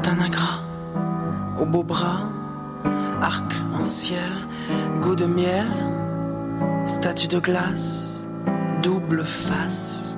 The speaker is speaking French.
un ingrat, au beau bras, arc-en-ciel, goût de miel, statue de glace, double face,